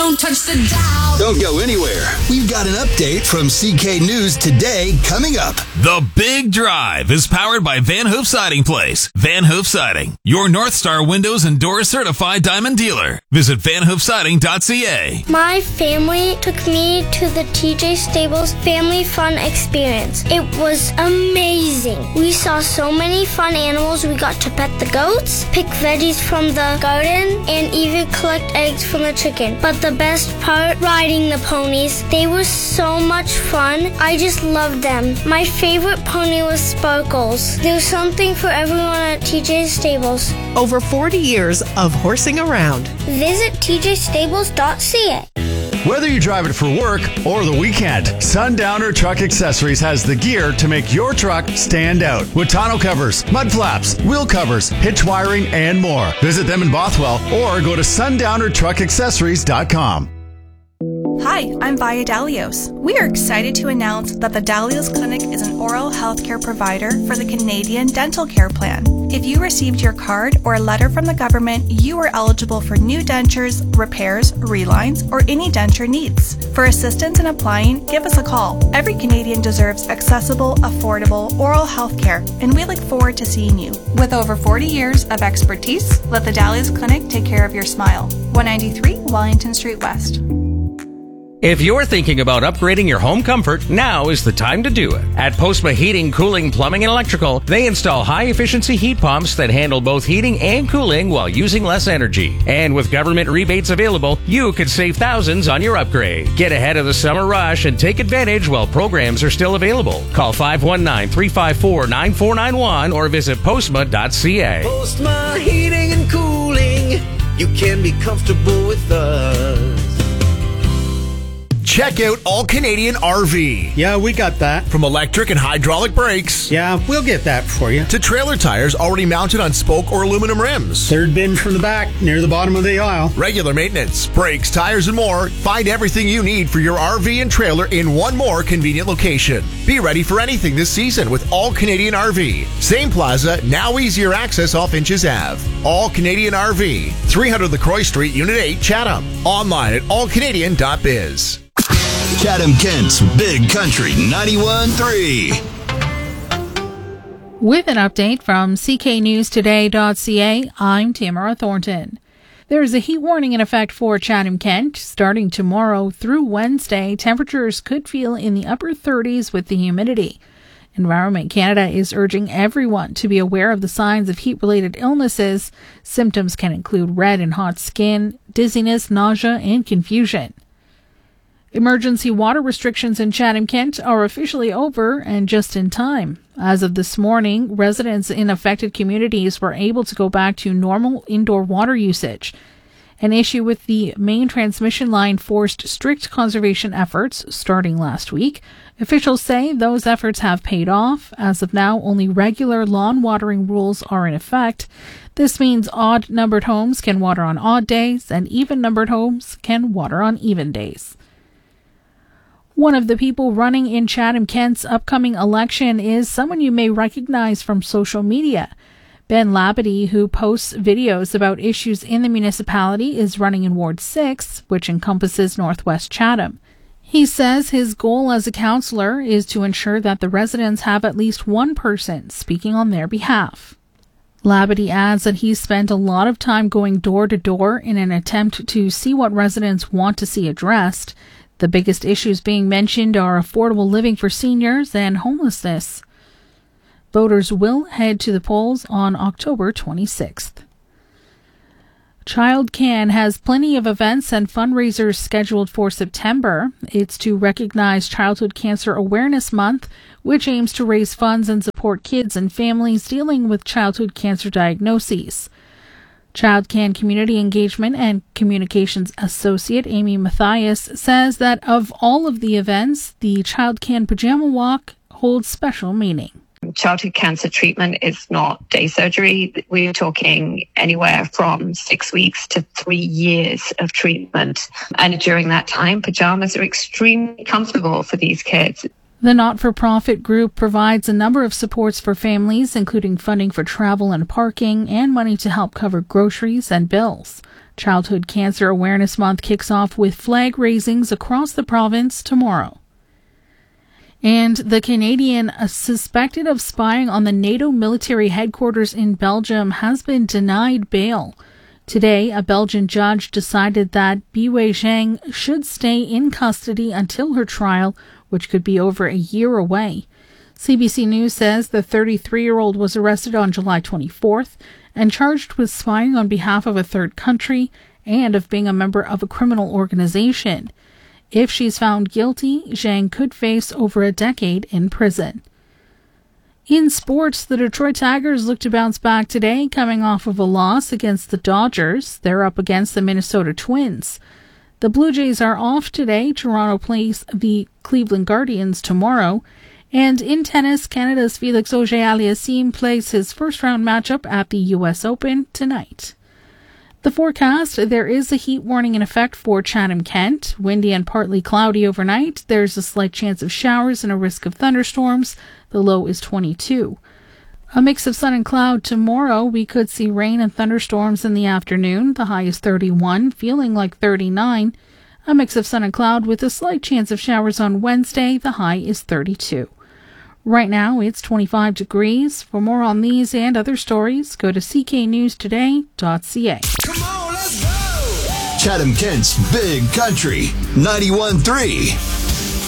Don't touch the dial. Don't go anywhere. We've got an update from CK News Today coming up. The Big Drive is powered by Van Hoof Siding Place. Van Hoof Siding, your North Star Windows and Doors certified diamond dealer. Visit vanhoofsiding.ca. My family took me to the TJ Stables Family Fun Experience. It was amazing. We saw so many fun animals. We got to pet the goats, pick veggies from the garden, and even collect eggs from the chicken. But the best part, riding the ponies. They were so much fun. I just loved them. My favorite pony was Sparkles. There's something for everyone at TJ Stables. Over 40 years of horsing around. Visit tjstables.ca. Whether you drive it for work or the weekend, Sundowner Truck Accessories has the gear to make your truck stand out. With tonneau covers, mud flaps, wheel covers, hitch wiring, and more. Visit them in Bothwell or go to sundownertruckaccessories.com. Hi, I'm Vaya Dalios. We are excited to announce that the Dalios Clinic is an oral health care provider for the Canadian Dental Care Plan. If you received your card or a letter from the government, you are eligible for new dentures, repairs, relines, or any denture needs. For assistance in applying, give us a call. Every Canadian deserves accessible, affordable oral health care, and we look forward to seeing you. With over 40 years of expertise, let the Dalios Clinic take care of your smile. 193 Wellington Street West. If you're thinking about upgrading your home comfort, now is the time to do it. At Postma Heating, Cooling, Plumbing, and Electrical, they install high-efficiency heat pumps that handle both heating and cooling while using less energy. And with government rebates available, you could save thousands on your upgrade. Get ahead of the summer rush and take advantage while programs are still available. Call 519-354-9491 or visit postma.ca. Postma Heating and Cooling, you can be comfortable with us. Check out All Canadian RV. Yeah, we got that. From electric and hydraulic brakes. Yeah, we'll get that for you. To trailer tires already mounted on spoke or aluminum rims. Third bin from the back, near the bottom of the aisle. Regular maintenance, brakes, tires, and more. Find everything you need for your RV and trailer in one more convenient location. Be ready for anything this season with All Canadian RV. Same plaza, now easier access off Inches Ave. All Canadian RV, 300 LaCroix Street, Unit 8, Chatham. Online at allcanadian.biz. Chatham Kent's Big Country 91.3. With an update from cknewstoday.ca, I'm Tamara Thornton. There is a heat warning in effect for Chatham Kent. Starting tomorrow through Wednesday, temperatures could feel in the upper 30s with the humidity. Environment Canada is urging everyone to be aware of the signs of heat-related illnesses. Symptoms can include red and hot skin, dizziness, nausea, and confusion. Emergency water restrictions in Chatham-Kent are officially over and just in time. As of this morning, residents in affected communities were able to go back to normal indoor water usage. An issue with the main transmission line forced strict conservation efforts starting last week. Officials say those efforts have paid off. As of now, only regular lawn watering rules are in effect. This means odd-numbered homes can water on odd days, and even-numbered homes can water on even days. One of the people running in Chatham-Kent's upcoming election is someone you may recognize from social media. Ben Labadie, who posts videos about issues in the municipality, is running in Ward 6, which encompasses Northwest Chatham. He says his goal as a councillor is to ensure that the residents have at least one person speaking on their behalf. Labadie adds that he's spent a lot of time going door to door in an attempt to see what residents want to see addressed. The biggest issues being mentioned are affordable living for seniors and homelessness. Voters will head to the polls on October 26th. Child Can has plenty of events and fundraisers scheduled for September. It's to recognize Childhood Cancer Awareness Month, which aims to raise funds and support kids and families dealing with childhood cancer diagnoses. Child Can Community Engagement and Communications Associate Amy Mathias says that of all of the events, the Child Can Pajama Walk holds special meaning. Childhood cancer treatment is not day surgery. We're talking anywhere from 6 weeks to 3 years of treatment. And during that time, pajamas are extremely comfortable for these kids. The not-for-profit group provides a number of supports for families, including funding for travel and parking and money to help cover groceries and bills. Childhood Cancer Awareness Month kicks off with flag raisings across the province tomorrow. And the Canadian suspected of spying on the NATO military headquarters in Belgium has been denied bail. Today, a Belgian judge decided that Biwei Zhang should stay in custody until her trial, which could be over a year away. CBC News says the 33-year-old was arrested on July 24th and charged with spying on behalf of a third country and of being a member of a criminal organization. If she's found guilty, Zhang could face over a decade in prison. In sports, the Detroit Tigers look to bounce back today, coming off of a loss against the Dodgers. They're up against the Minnesota Twins. The Blue Jays are off today. Toronto plays the Cleveland Guardians tomorrow. And in tennis, Canada's Felix Auger-Aliassime plays his first-round matchup at the U.S. Open tonight. The forecast, there is a heat warning in effect for Chatham-Kent. Windy and partly cloudy overnight. There's a slight chance of showers and a risk of thunderstorms. The low is 22. A mix of sun and cloud tomorrow. We could see rain and thunderstorms in the afternoon. The high is 31, feeling like 39. A mix of sun and cloud with a slight chance of showers on Wednesday. The high is 32. Right now, it's 25 degrees. For more on these and other stories, go to cknewstoday.ca. Come on, let's go! Chatham-Kent's Big Country 91.3.